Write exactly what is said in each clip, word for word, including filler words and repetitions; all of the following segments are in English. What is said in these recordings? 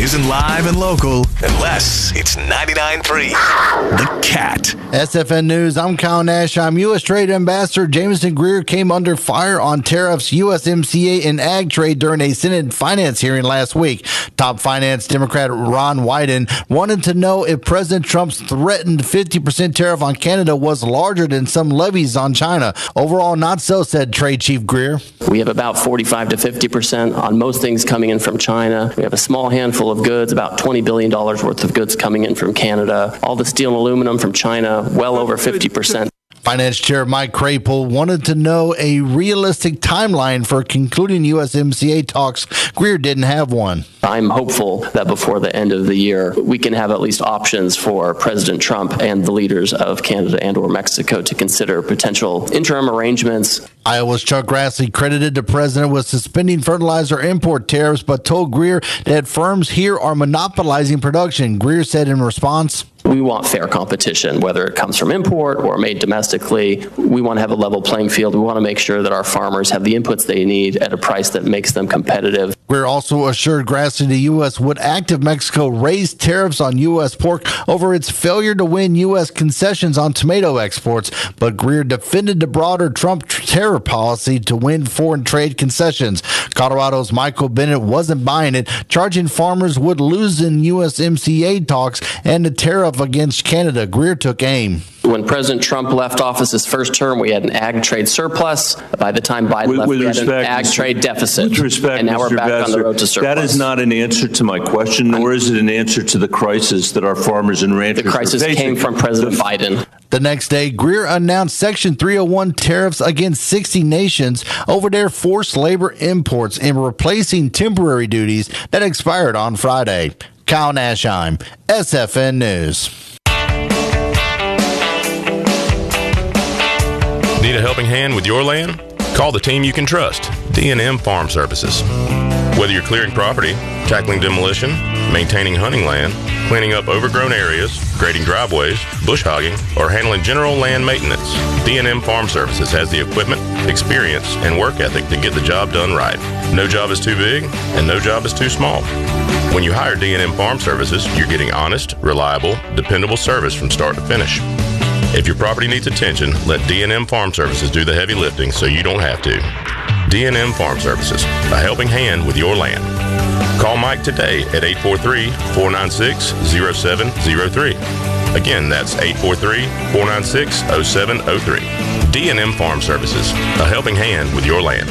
isn't live and local unless it's ninety-nine point three The Cat. S F N News, I'm Kyle Nash. I'm U S Trade Ambassador Jameson Greer came under fire on tariffs, U S M C A, and ag trade during a Senate finance hearing last week. Top finance Democrat Ron Wyden wanted to know if President Trump's threatened fifty percent tariff on Canada was larger than some levies on China. Overall, not so, said Trade Chief Greer. We have about forty-five to fifty percent on most things coming in from China. We have a small handful of goods, about twenty billion dollars worth of goods coming in from Canada. All the steel and aluminum from China, well over fifty percent. Finance Chair Mike Crapel wanted to know a realistic timeline for concluding U S M C A talks. Greer didn't have one. I'm hopeful that before the end of the year, we can have at least options for President Trump and the leaders of Canada and or Mexico to consider potential interim arrangements. Iowa's Chuck Grassley credited the president with suspending fertilizer import tariffs, but told Greer that firms here are monopolizing production. Greer said in response, "We want fair competition, whether it comes from import or made domestically. We want to have a level playing field. We want to make sure that our farmers have the inputs they need at a price that makes them competitive." Greer also assured Grassley the U S would act if Mexico raised tariffs on U S pork over its failure to win U S concessions on tomato exports. But Greer defended the broader Trump tariff policy to win foreign trade concessions. Colorado's Michael Bennett wasn't buying it, charging farmers would lose in U S M C A talks and the tariff against Canada. Greer took aim. When President Trump left office his first term, we had an ag trade surplus. By the time Biden with, left, with we had respect, an ag Mister trade deficit. With respect, and now Mister we're back Vassar, on the road to surplus. That is not an answer to my question, nor is it an answer to the crisis that our farmers and ranchers The crisis are facing. came from President the, Biden. The next day, Greer announced Section three oh one tariffs against sixty nations over their forced labor imports and replacing temporary duties that expired on Friday. Kyle Nashheim, S F N News. Need a helping hand with your land? Call the team you can trust, D and M Farm Services. Whether you're clearing property, tackling demolition, maintaining hunting land, cleaning up overgrown areas, grading driveways, bush hogging, or handling general land maintenance, D and M Farm Services has the equipment, experience, and work ethic to get the job done right. No job is too big, and no job is too small. When you hire D and M Farm Services, you're getting honest, reliable, dependable service from start to finish. If your property needs attention, let D and M Farm Services do the heavy lifting so you don't have to. D and M Farm Services, a helping hand with your land. Call Mike today at eight four three, four nine six, zero seven zero three. Again, that's eight four three, four nine six, zero seven zero three. D and M Farm Services, a helping hand with your land.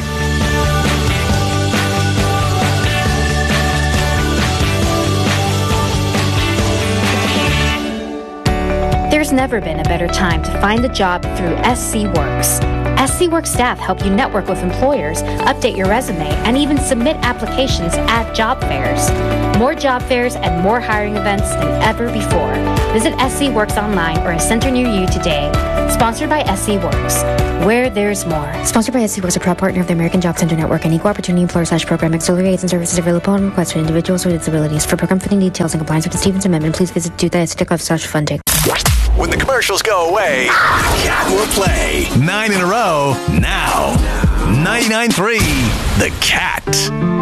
There's never been a better time to find a job through S C Works. S C Works staff help you network with employers, update your resume, and even submit applications at job fairs. More job fairs and more hiring events than ever before. Visit S C Works online or a center near you today. Sponsored by S C Works, where there's more. Sponsored by S C Works, a proud partner of the American Job Center Network, an equal opportunity employer slash program. Auxiliary aids and services available on request for individuals with disabilities. For program funding details and compliance with the Stevens Amendment, please visit do the S C slash funding. When the commercials go away, the Cat will play. Nine in a row, now. ninety-nine point three The Cat.